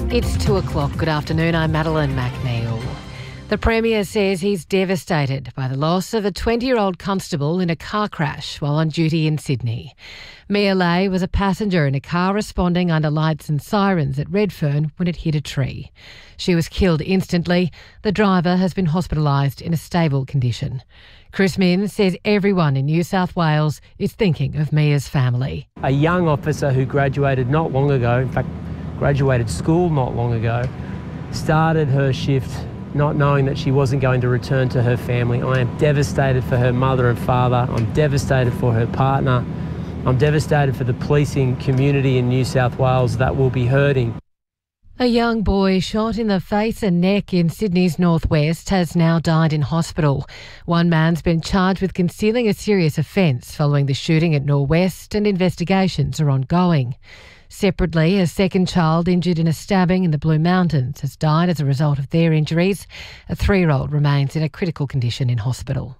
It's 2 o'clock. Good afternoon. I'm Madeline McNeil. The Premier says he's devastated by the loss of a 20-year-old constable in a car crash while on duty in Sydney. Mia Lay was a passenger in a car responding under lights and sirens at Redfern when it hit a tree. She was killed instantly. The driver has been hospitalised in a stable condition. Chris Minns says everyone in New South Wales is thinking of Mia's family. A young officer who graduated not long ago, in fact, graduated school not long ago, started her shift not knowing that she wasn't going to return to her family. I am devastated for her mother and father. I'm devastated for her partner. I'm devastated for the policing community in New South Wales that will be hurting. A young boy shot in the face and neck in Sydney's northwest has now died in hospital. One man's been charged with concealing a serious offence following the shooting at Norwest, and investigations are ongoing. Separately, a second child injured in a stabbing in the Blue Mountains has died as a result of their injuries. A 3-year-old remains in a critical condition in hospital.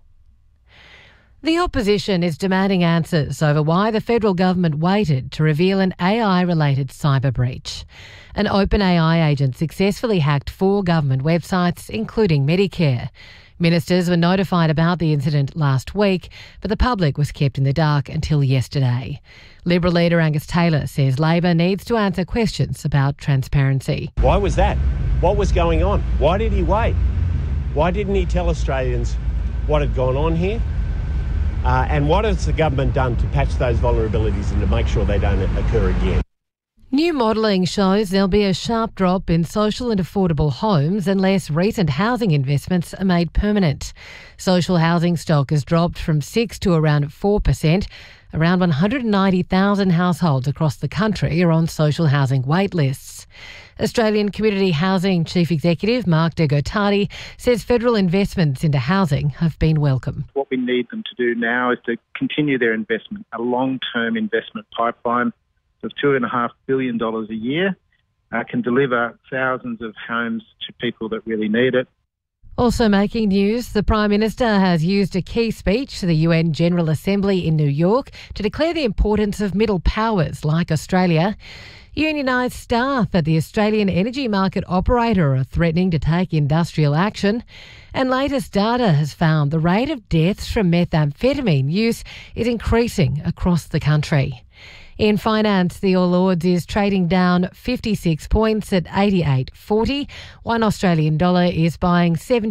The opposition is demanding answers over why the federal government waited to reveal an AI-related cyber breach. An OpenAI agent successfully hacked 4 government websites, including Medicare. Ministers were notified about the incident last week, but the public was kept in the dark until yesterday. Liberal leader Angus Taylor says Labor needs to answer questions about transparency. Why was that? What was going on? Why did he wait? Why didn't he tell Australians what had gone on here? And what has the government done to patch those vulnerabilities and to make sure they don't occur again? New modelling shows there'll be a sharp drop in social and affordable homes unless recent housing investments are made permanent. Social housing stock has dropped from 6% to around 4%. Around 190,000 households across the country are on social housing wait lists. Australian Community Housing Chief Executive Mark de Gottardi says federal investments into housing have been welcome. What we need them to do now is to continue their investment, a long-term investment pipeline of $2.5 billion a year, can deliver thousands of homes to people that really need it. Also making news, the Prime Minister has used a key speech to the UN General Assembly in New York to declare the importance of middle powers like Australia. Unionised staff at the Australian Energy Market Operator are threatening to take industrial action. And latest data has found the rate of deaths from methamphetamine use is increasing across the country. In finance, the All Ords is trading down 56 points at 88.40. One Australian dollar is buying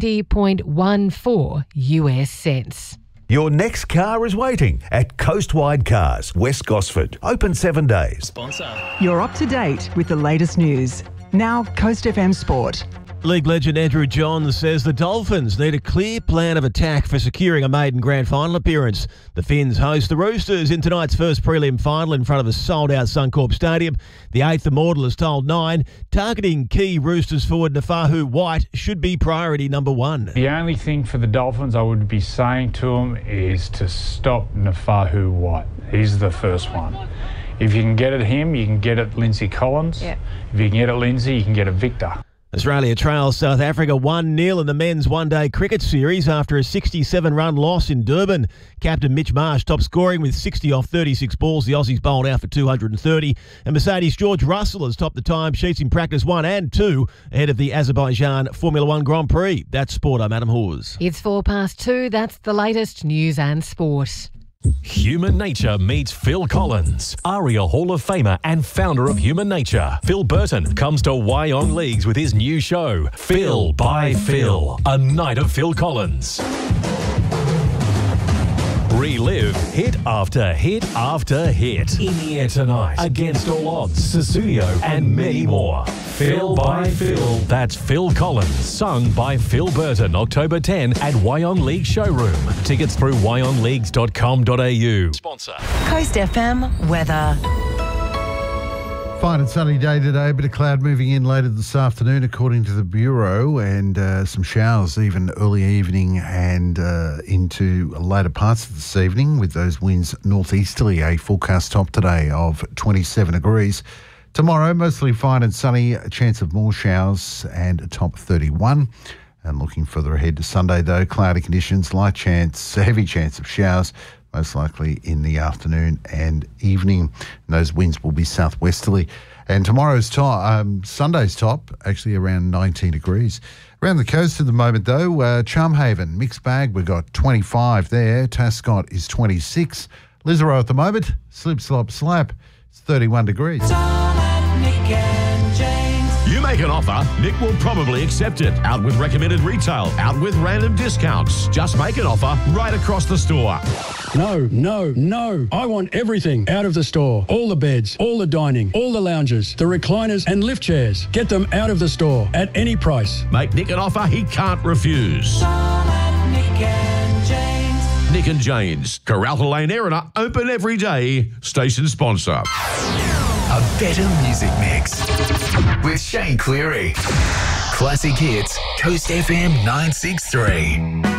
70.14 US cents. Your next car is waiting at Coastwide Cars, West Gosford. Open 7 days. Sponsor. You're up to date with the latest news. Now, Coast FM Sport. League legend Andrew Johns says the Dolphins need a clear plan of attack for securing a maiden grand final appearance. The Finns host the Roosters in tonight's first prelim final in front of a sold-out Suncorp Stadium. The eighth Immortal has told Nine targeting key Roosters forward Nafahu White should be priority number 1. The only thing for the Dolphins I would be saying to them is to stop Nafahu White. He's the first one. If you can get at him, you can get at Lindsay Collins. Yep. If you can get at Lindsay, you can get at Victor. Australia trails South Africa 1-0 in the men's one-day cricket series after a 67-run loss in Durban. Captain Mitch Marsh top scoring with 60 off 36 balls. The Aussies bowled out for 230. And Mercedes George Russell has topped the timesheets in practice 1 and 2 ahead of the Azerbaijan Formula 1 Grand Prix. That's sport. I'm Adam Hawes. It's 2:04. That's the latest news and sport. Human Nature meets Phil Collins, ARIA Hall of Famer and founder of Human Nature. Phil Burton comes to Wyong Leagues with his new show, Phil by Phil, a night of Phil Collins. Relive hit after hit after hit. In the air tonight, Against All Odds, Susudio and many more. Phil by Phil. That's Phil Collins, sung by Phil Burton, October 10 at Wyong League Showroom. Tickets through wyongleagues.com.au. Sponsor. Coast FM weather. Fine and sunny day today, a bit of cloud moving in later this afternoon according to the Bureau, and some showers even early evening and into later parts of this evening with those winds northeasterly. A forecast top today of 27 degrees. Tomorrow, mostly fine and sunny, a chance of more showers and a top 31. And looking further ahead to Sunday though, cloudy conditions, heavy chance of showers, most likely in the afternoon and evening. And those winds will be southwesterly. And tomorrow's top, Sunday's top, actually around 19 degrees. Around the coast at the moment, though, Charmhaven, mixed bag, we've got 25 there. Tascott is 26. Lisero at the moment, slip, slop, slap, it's 31 degrees. You make an offer, Nick will probably accept it. Out with recommended retail, out with random discounts. Just make an offer right across the store. No. I want everything out of the store. All the beds, all the dining, all the lounges, the recliners and lift chairs. Get them out of the store at any price. Make Nick an offer he can't refuse. Nick and Jane's, Corralta Lane, Erina, open every day. Station sponsor. A better music mix with Shane Cleary. Classic Hits, Coast FM 963.